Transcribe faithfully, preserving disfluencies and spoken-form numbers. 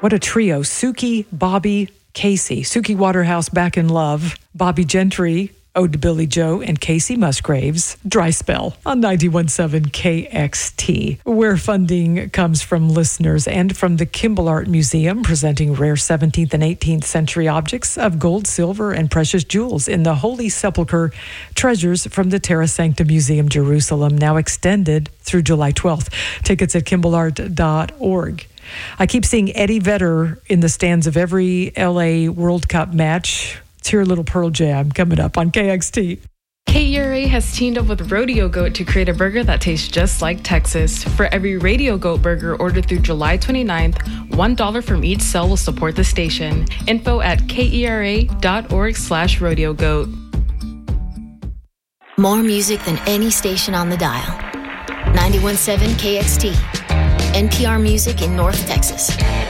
What a trio. Suki, Bobby, Casey. Suki Waterhouse, Back in Love. Bobby Gentry, Ode to Billy Joe, and Casey Musgraves, Dry Spell on ninety-one point seven K X T, where funding comes from listeners and from the Kimball Art Museum, presenting rare seventeenth and eighteenth century objects of gold, silver, and precious jewels in the Holy Sepulchre Treasures from the Terra Sancta Museum, Jerusalem, now extended through July twelfth. Tickets at kimball art dot org. I keep seeing Eddie Vedder in the stands of every L A World Cup match. It's your little Pearl Jam coming up on K X T. K E R A has teamed up with Rodeo Goat to create a burger that tastes just like Texas. For every Radio Goat burger ordered through July twenty-ninth, one dollar from each sale will support the station. Info at kera.org slash rodeo goat. More music than any station on the dial. ninety-one point seven K X T. N P R Music in North Texas.